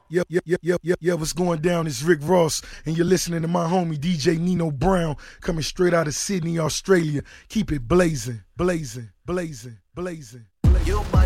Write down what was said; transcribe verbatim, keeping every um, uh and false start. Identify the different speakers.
Speaker 1: Yep, yep, yep, yep, yep, yep. What's going down? It's Rick Ross, and you're listening to my homie D J Nino Brown, coming straight out of Sydney, Australia. Keep it blazing, blazing, blazing, blazing. blazing.